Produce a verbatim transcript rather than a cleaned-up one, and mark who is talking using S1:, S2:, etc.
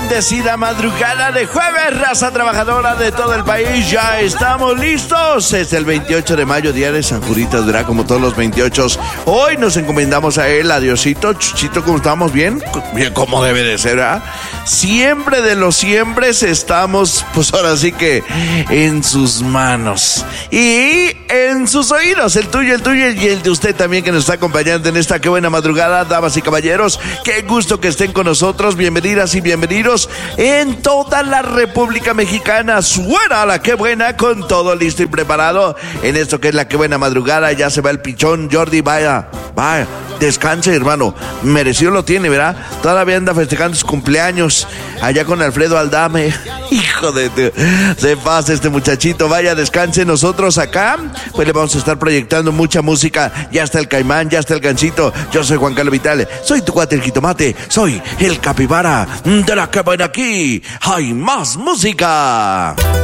S1: bendecida madrugada de jueves, raza trabajadora de todo el país. Ya estamos listos. Es el veintiocho de mayo, día de San Jurita Durá, como todos los veintiocho. Hoy nos encomendamos a él, a Diosito. Chuchito, ¿cómo estamos? ¿Bien? Bien, como debe de ser, ¿ah? Siempre de los siempre estamos, pues ahora sí que en sus manos y en sus oídos, el tuyo, el tuyo y el de usted también, que nos está acompañando en esta qué buena madrugada. Damas y caballeros, qué gusto que estén con nosotros. Bienvenidas y bienvenidos en toda la República Mexicana. Suena la qué buena, con todo listo y preparado en esto que es la qué buena madrugada. Ya se va el pichón. Jordi, vaya, vaya, descanse, hermano, merecido lo tiene, ¿verdad? Todavía anda festejando su cumpleaños allá con Alfredo Aldame. Hijo de, de, de paz este muchachito. Vaya, descanse. Nosotros acá pues le vamos a estar proyectando mucha música. Ya está el Caimán, ya está el Gancito. Yo soy Juan Carlos Vital, soy tu cuate el jitomate, soy el capibara de la que buena. Aquí hay más música.